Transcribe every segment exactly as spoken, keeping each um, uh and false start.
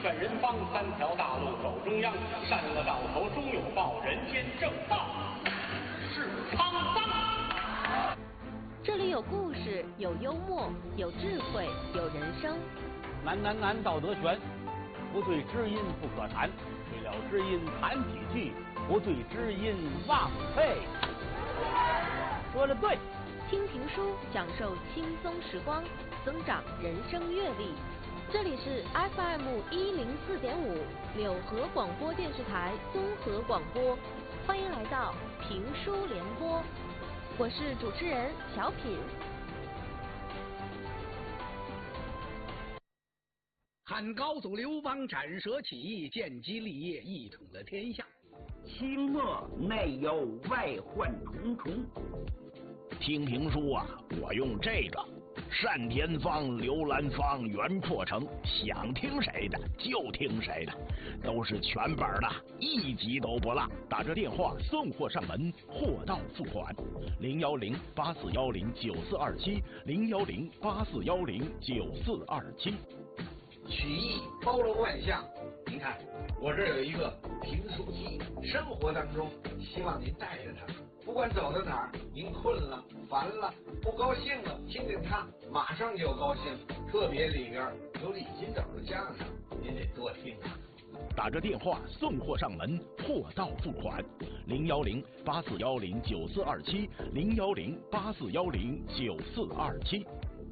劝人方，三条大路走中央，善恶到头终有报，人间正道是沧桑。 这里有故事，有幽默，有智慧，有人生。 难难难，道德悬，不对知音不可谈，对了知音谈几句，不对知音枉费。说的对。 听评书，享受轻松时光，增长人生阅历。这里是 F M 一零四点五柳河广播电视台综合广播，欢迎来到评书联播，我是主持人小品。 汉高祖刘邦斩蛇起义，建基立业，一统了天下。 清末内忧外患重重。 听评书啊，我用这个单田芳、刘兰芳、袁阔成，想听谁的就听谁的，都是全本的，一集都不落。打这电话送货上门，货到付款。零幺零八四幺零九四二七，零幺零八四幺零九四二七。 曲艺包罗万象，您看我这有一个评书机，生活当中希望您带着它。不管走到哪儿，您困了、烦了、不高兴了，听听它，马上就高兴。特别里边有李金斗的相声，您得多听啊。 打着电话送货上门，货到付款。零幺零八四幺零九四二七，零幺零八四幺零九四二七。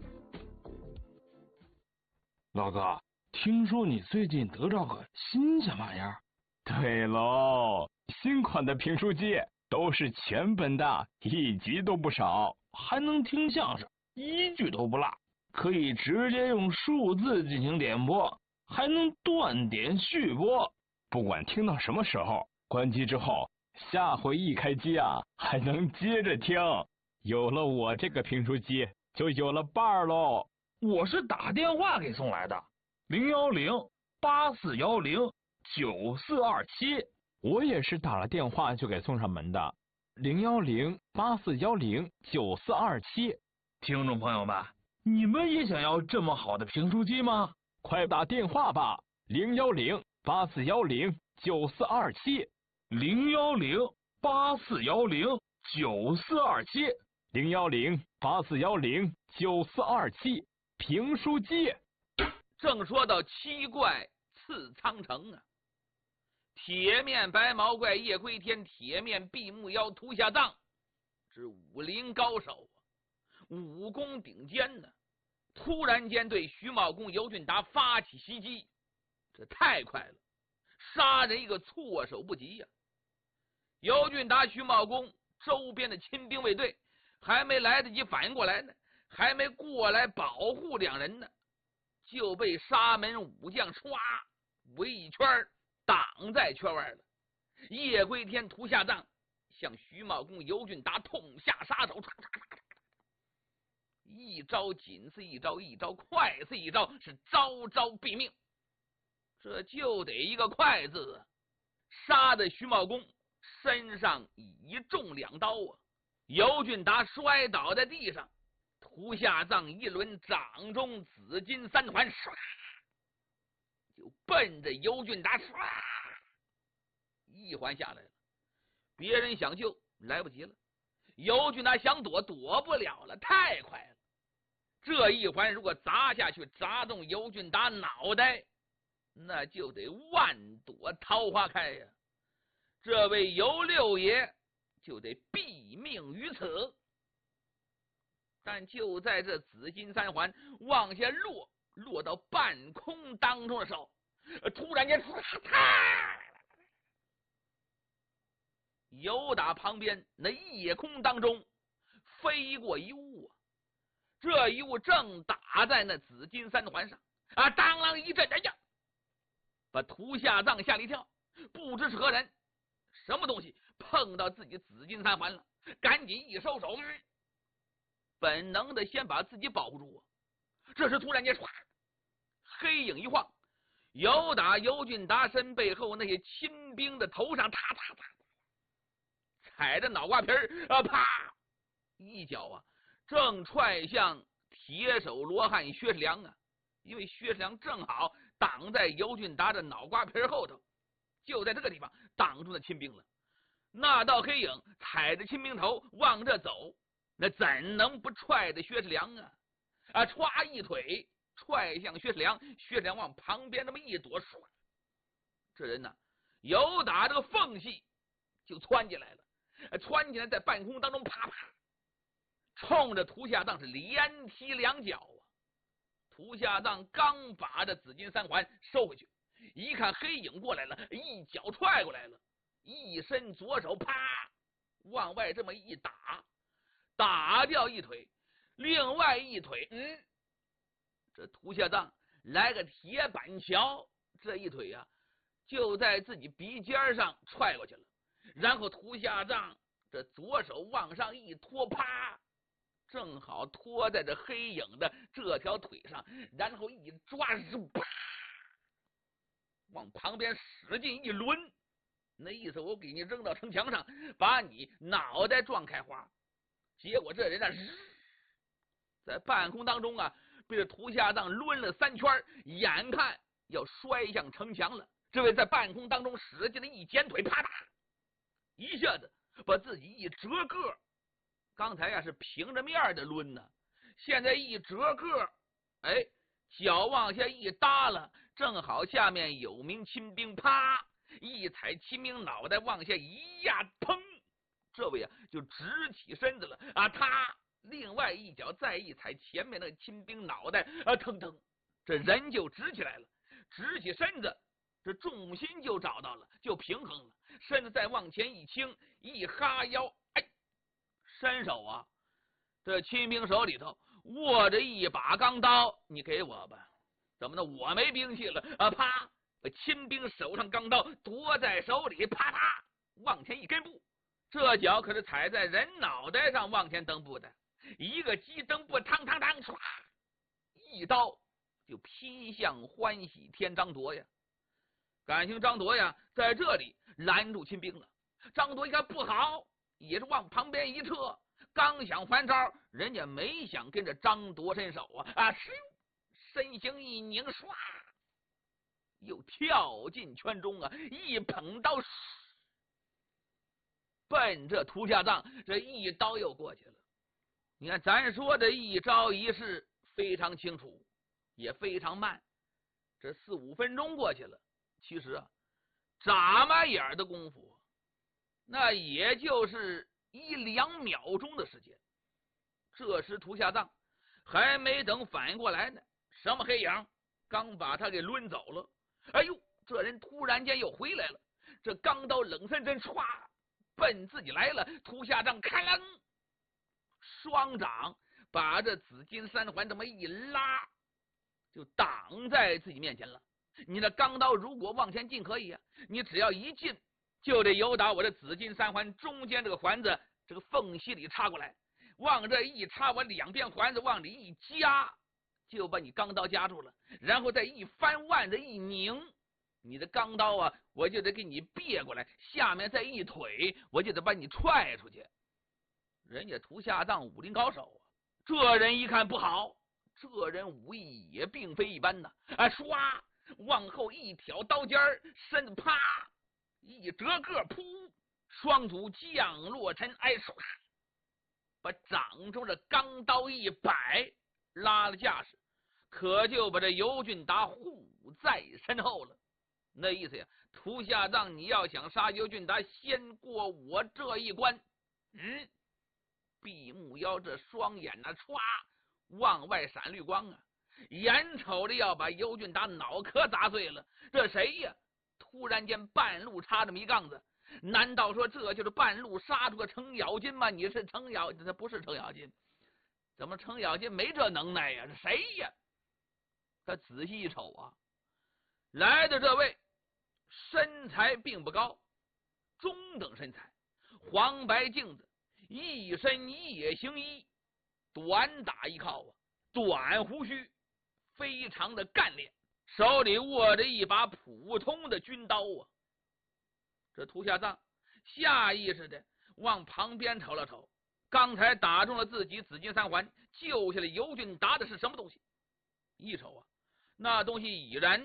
老哥，听说你最近得着个新鲜玩意儿？ 对喽，新款的评书机。都是全本的，一集都不少， 还能听相声，一句都不落，可以直接用数字进行点播，还能断点续播。 不管听到什么时候，关机之后，下回一开机啊，还能接着听。有了我这个评书机，就有了伴儿喽。 我是打电话给送来的，零幺零八四幺零九四二七。 我也是打了电话就给送上门的，零幺零八四幺零九四二七。 听众朋友们，你们也想要这么好的评书机吗？ 快打电话吧，零幺零八四幺零九四二七， 零幺零八四幺零九四二七， 零幺零八四幺零九四二七，评书机。 正说到七怪刺苍城啊。铁面白毛怪夜归天，铁面闭目妖屠下葬，是武林高手啊，武功顶尖呢。突然间对徐茂公尤俊达发起袭击，这太快了，杀人一个措手不及呀、啊！尤俊达、徐茂公周边的亲兵卫队还没来得及反应过来呢，还没过来保护两人呢，就被沙门武将唰围一圈挡在圈外了。夜归天屠下葬，向徐茂公尤俊达痛下杀手，一招紧似一招，一招快似一招，是招招毙命。这就得一个快字，杀的徐茂公身上一中两刀啊！尤俊达摔倒在地上，屠下葬一轮掌中紫金三环，唰就奔着尤俊达唰一环下来了。别人想救来不及了，尤俊达想躲躲不了了，太快了。这一环如果砸下去，砸中尤俊达脑袋，那就得万朵桃花开呀、啊！这位尤六爷就得毙命于此。但就在这紫金三环往下落，落到半空当中的时候，突然间由打旁边那夜空当中飞过一物啊，这一物正打在那紫金三环上啊，当啷一阵，哎呀，把屠下葬吓了一跳，不知是何人，什么东西碰到自己紫金三环了，赶紧一收手，本能的先把自己保护住啊。这时突然间唰，黑影一晃，由打尤俊达身背后那些亲兵的头上，踏踏踏踩着脑瓜皮儿啊，啪一脚啊，正踹向铁手罗汉薛世良啊。因为薛世良正好挡在尤俊达的脑瓜皮后头，就在这个地方挡住了秦兵了。那道黑影踩着秦兵头往这走，那怎能不踹着薛世良啊？啊，歘一腿踹向薛世良，薛世良往旁边这么一躲，唰，这人呢，由打这个缝隙就窜进来了，窜进来在半空当中啪啪，冲着涂下藏是连踢两脚啊！涂下藏刚把这紫金三环收回去，一看黑影过来了，一脚踹过来了，一伸左手啪往外这么一打，打掉一腿，另外一腿，嗯，这涂下藏来个铁板桥，这一腿呀、啊、就在自己鼻尖上踹过去了，然后涂下藏这左手往上一拖，啪，正好拖在这黑影的这条腿上，然后一抓，啪，往旁边使劲一抡，那意思我给你扔到城墙上，把你脑袋撞开花。结果这人啊，在半空当中啊，被这涂下藏抡了三圈，眼看要摔向城墙了。这位在半空当中使劲的一剪腿，啪嗒，一下子把自己一折个。刚才呀是平着面的抡呢，现在一折个，哎，脚往下一耷拉，正好下面有名秦兵，啪一踩秦兵脑袋往下一压，砰，这位啊就直起身子了啊！他另外一脚再一踩前面那个秦兵脑袋啊，腾腾，这人就直起来了，直起身子，这重心就找到了，就平衡了，身子再往前一倾，一哈腰，哎，伸手啊，这秦兵手里头握着一把钢刀，你给我吧。怎么呢？我没兵器了啊！啪，秦兵手上钢刀夺在手里，啪嗒往前一跟步，这脚可是踩在人脑袋上往前蹬步的，一个急蹬步，嘡嘡嘡，唰，一刀就劈向欢喜天张铎呀。感情张铎呀在这里拦住秦兵了，张铎一看不好，也是往旁边一撤，刚想还招，人家没想跟着张铎伸手啊啊！身形一拧，唰，又跳进圈中啊！一捧刀，奔这涂下藏，这一刀又过去了。你看，咱说的一招一式非常清楚，也非常慢，这四五分钟过去了。其实啊，眨巴眼的功夫，那也就是一两秒钟的时间。这时涂下藏还没等反应过来呢，什么黑影刚把他给抡走了。哎呦，这人突然间又回来了，这钢刀冷森森，唰，奔自己来了。涂下藏咔啷，双掌把这紫金三环这么一拉，就挡在自己面前了。你的钢刀如果往前进可以啊，你只要一进，就得由打我这紫金三环中间这个环子这个缝隙里插过来，往这一插，我两边环子往里一夹，就把你钢刀夹住了，然后再一翻腕子一拧，你的钢刀啊，我就得给你别过来，下面再一腿，我就得把你踹出去。人家涂下藏武林高手啊，这人一看不好，这人武艺也并非一般呐，啊，唰，往后一挑刀尖儿，身子啪一折个，噗，双足降落尘埃，唰，把掌中的钢刀一摆，拉了架势，可就把这尤俊达护在身后了。那意思呀，涂下藏你要想杀尤俊达，先过我这一关。嗯，闭目腰这双眼呐、啊，歘，往外闪绿光啊，眼瞅着要把尤俊达脑壳砸碎了。这谁呀？突然间半路插这么一杠子，难道说这就是半路杀出个程咬金吗？你是程咬，这不是程咬金，怎么程咬金没这能耐呀？这谁呀？他仔细一瞅啊，来的这位身材并不高，中等身材，黄白镜子，一身夜行衣，短打一靠啊，短胡须，非常的干练，手里握着一把普通的军刀啊。这涂下藏下意识的往旁边瞅了瞅，刚才打中了自己紫金三环，救下来尤俊达的是什么东西？一瞅啊，那东西已然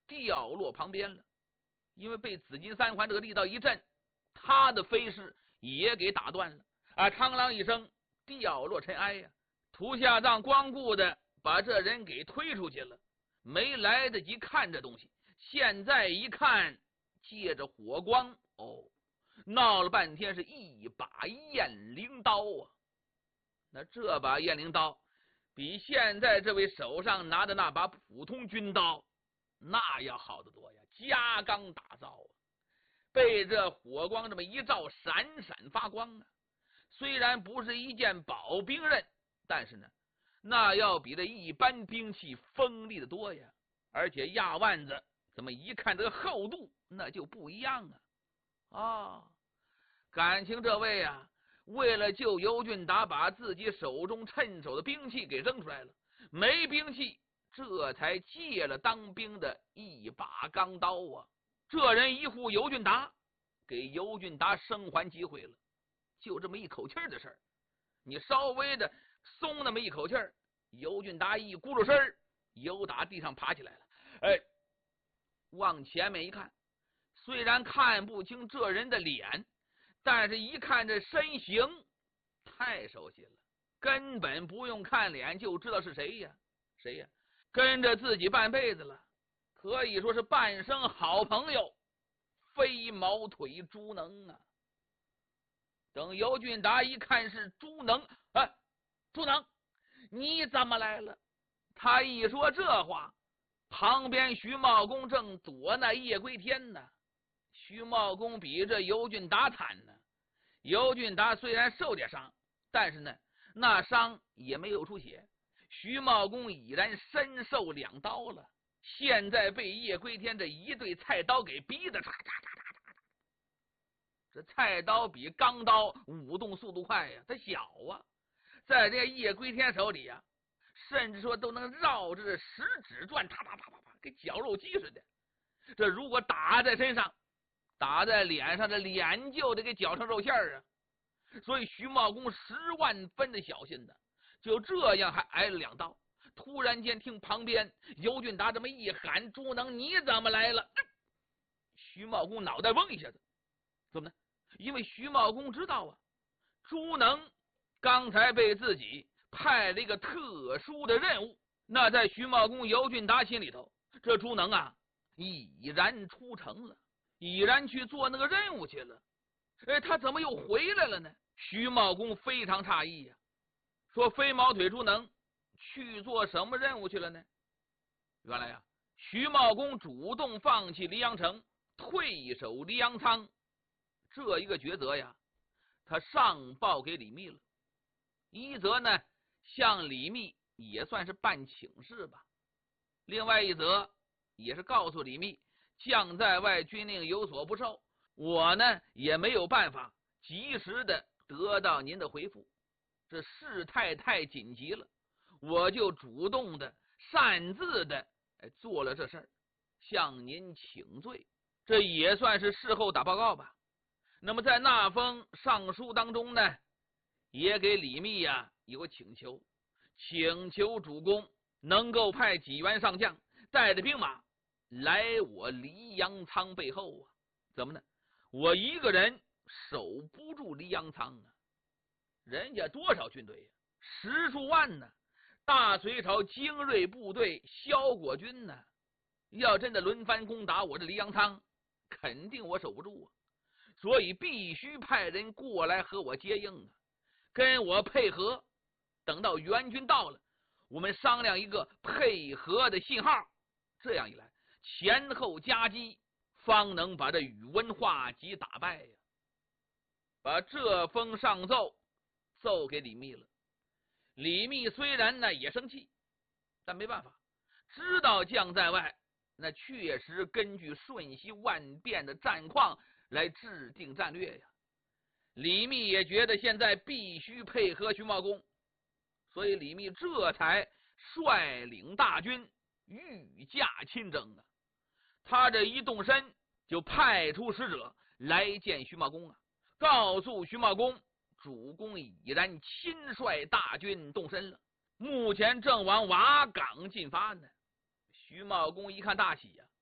掉落旁边了。因为被紫金三环这个力道一震，他的飞势也给打断了，啊，嘡啷一声掉落尘埃呀、啊。涂下藏光顾的把这人给推出去了，没来得及看这东西，现在一看，借着火光，哦，闹了半天是一把雁翎刀啊！那这把雁翎刀比现在这位手上拿的那把普通军刀那要好得多呀，加钢打造啊，被这火光这么一照，闪闪发光啊！虽然不是一件宝兵刃，但是呢，那要比这一般兵器锋利的多呀。而且压腕子怎么一看这个厚度，那就不一样啊！啊、哦，感情这位啊，为了救尤俊达，把自己手中趁手的兵器给扔出来了，没兵器，这才借了当兵的一把钢刀啊！这人一护尤俊达，给尤俊达生还机会了。就这么一口气的事儿，你稍微的松那么一口气儿，尤俊达一咕噜身儿，由打地上爬起来了。哎，往前面一看，虽然看不清这人的脸，但是一看这身形太熟悉了，根本不用看脸就知道是谁呀？谁呀？跟着自己半辈子了，可以说是半生好朋友，飞毛腿朱能啊！等尤俊达一看是朱能，哎，朱能，你怎么来了？他一说这话，旁边徐茂公正躲那夜归天呢。徐茂公比这尤俊达惨呢。尤俊达虽然受点伤，但是呢，那伤也没有出血。徐茂公已然身受两刀了，现在被夜归天这一对菜刀给逼得嚓嚓嚓嚓嚓。这菜刀比钢刀舞动速度快呀，它小啊，在这夜归天手里呀、啊，甚至说都能绕着这食指转，啪啪啪啪啪，跟绞肉机似的。这如果打在身上，打在脸上，这脸就得给绞成肉馅儿啊！所以徐茂公十万分的小心的，就这样还挨了两刀。突然间听旁边尤俊达这么一喊：“朱能，你怎么来了？”徐茂公脑袋嗡一下子，怎么呢？因为徐茂公知道啊，朱能刚才被自己派了一个特殊的任务。那在徐茂公尤俊达心里头，这朱能啊已然出城了，已然去做那个任务去了。哎，他怎么又回来了呢？徐茂公非常诧异呀、啊，说飞毛腿朱能去做什么任务去了呢？原来呀、啊，徐茂公主动放弃黎阳城，退守黎阳仓，这一个抉择呀，他上报给李密了。一则呢，向李密也算是办请示吧；另外一则也是告诉李密，将在外，军令有所不受，我呢也没有办法及时的得到您的回复，这事态太紧急了，我就主动的擅自的做了这事儿，向您请罪。这也算是事后打报告吧。那么在那封上书当中呢，也给李密呀、啊、有个请求，请求主公能够派几员上将带着兵马来我黎阳仓背后啊。怎么呢？我一个人守不住黎阳仓啊，人家多少军队呀、啊？十数万呢！大隋朝精锐部队萧果军呢，要真的轮番攻打我这黎阳仓，肯定我守不住啊。所以必须派人过来和我接应啊，跟我配合。等到援军到了，我们商量一个配合的信号，这样一来，前后夹击，方能把这宇文化及打败呀。把这封上奏奏给李密了。李密虽然呢也生气，但没办法，知道将在外，那确实根据瞬息万变的战况来制定战略呀。李密也觉得现在必须配合徐茂公，所以李密这才率领大军御驾亲征啊。他这一动身，就派出使者来见徐茂公啊，告诉徐茂公，主公已然亲率大军动身了，目前正往瓦岗进发呢。徐茂公一看大喜呀、啊，